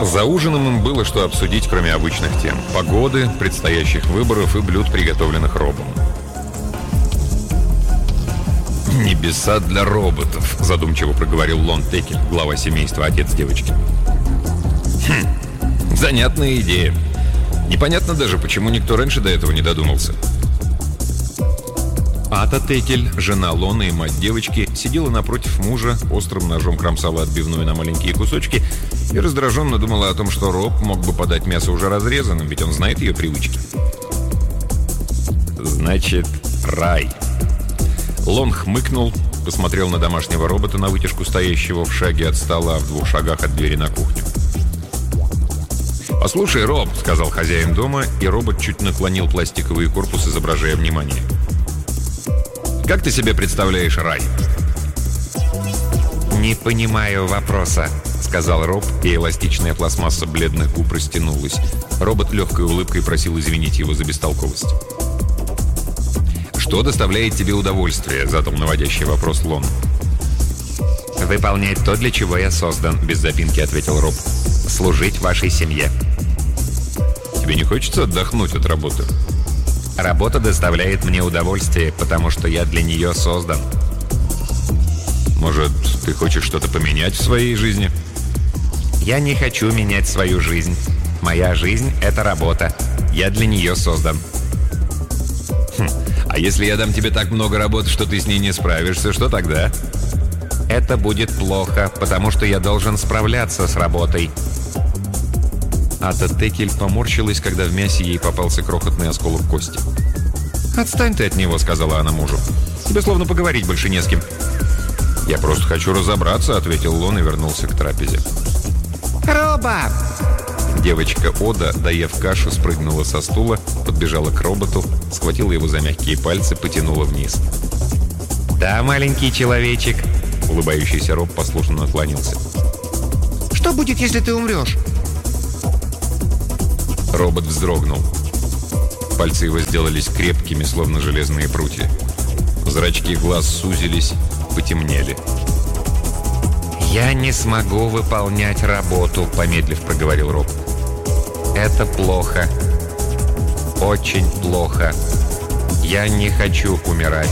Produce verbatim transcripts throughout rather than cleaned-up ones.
За ужином им было что обсудить, кроме обычных тем: погоды, предстоящих выборов и блюд, приготовленных Робом. «Небеса для роботов», — задумчиво проговорил Лон Текель, глава семейства, отец девочки. «Хм, занятная идея. Непонятно даже, почему никто раньше до этого не додумался». Ата Текель, жена Лона и мать девочки, сидела напротив мужа, острым ножом кромсала отбивную на маленькие кусочки и раздраженно думала о том, что Роб мог бы подать мясо уже разрезанным, ведь он знает ее привычки. «Значит, рай». Лон хмыкнул, посмотрел на домашнего робота на вытяжку, стоящего в шаге от стола, в двух шагах от двери на кухню. «Послушай, Роб», — сказал хозяин дома, и робот чуть наклонил пластиковый корпус, изображая внимание. «Как ты себе представляешь рай?» «Не понимаю вопроса», — сказал Роб, и эластичная пластмасса бледных губ растянулась. Робот легкой улыбкой просил извинить его за бестолковость. «Что доставляет тебе удовольствие?» — задал наводящий вопрос Лон. «Выполнять то, для чего я создан», — без запинки ответил Роб. «Служить вашей семье». «Тебе не хочется отдохнуть от работы?» «Работа доставляет мне удовольствие, потому что я для нее создан». «Может, ты хочешь что-то поменять в своей жизни?» «Я не хочу менять свою жизнь. Моя жизнь — это работа. Я для нее создан». Хм. «А если я дам тебе так много работы, что ты с ней не справишься, что тогда?» «Это будет плохо, потому что я должен справляться с работой». Ата Текель поморщилась, когда в мясе ей попался крохотный осколок кости. «Отстань ты от него», — сказала она мужу. «Тебе словно поговорить больше не с кем». «Я просто хочу разобраться», — ответил Лон и вернулся к трапезе. «Роба!» Девочка Ода, доев кашу, спрыгнула со стула, подбежала к роботу, схватила его за мягкие пальцы, потянула вниз. «Да, маленький человечек». Улыбающийся Роб послушно наклонился. «Что будет, если ты умрешь?» Робот вздрогнул. Пальцы его сделались крепкими, словно железные прутья. Зрачки глаз сузились, потемнели. «Я не смогу выполнять работу», — помедлив проговорил Роб. «Это плохо. Очень плохо. Я не хочу умирать».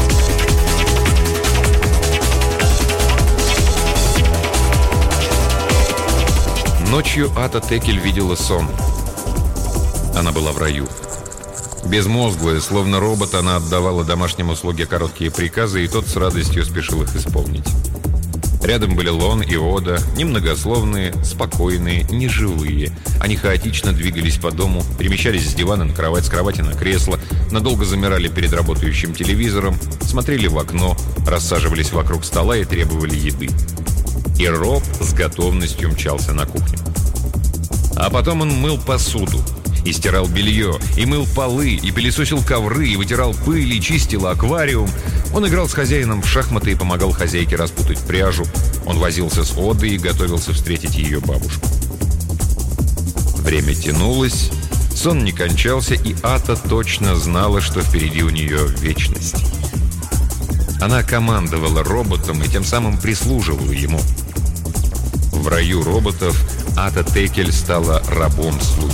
Ночью Ата Текель видела сон. Она была в раю. Безмозглая, словно робот, она отдавала домашнему слуге короткие приказы, и тот с радостью спешил их исполнить. Рядом были Лон и Ода, немногословные, спокойные, неживые. Они хаотично двигались по дому, перемещались с дивана на кровать, с кровати на кресло, надолго замирали перед работающим телевизором, смотрели в окно, рассаживались вокруг стола и требовали еды. И Роб с готовностью мчался на кухню. А потом он мыл посуду, и стирал белье, и мыл полы, и пылесосил ковры, и вытирал пыль, и чистил аквариум. Он играл с хозяином в шахматы и помогал хозяйке распутать пряжу. Он возился с Одой и готовился встретить ее бабушку. Время тянулось, сон не кончался, и Ата точно знала, что впереди у нее вечность. Она командовала роботом и тем самым прислуживала ему. В раю роботов Ата Текель стала рабом слуги.